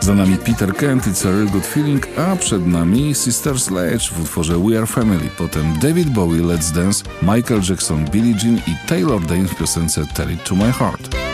Za nami Peter Kent, It's a Real Good Feeling, a przed nami Sister Sledge w utworze We Are Family. Potem David Bowie, Let's Dance, Michael Jackson, Billie Jean i Taylor Dayne w piosence Tell It To My Heart.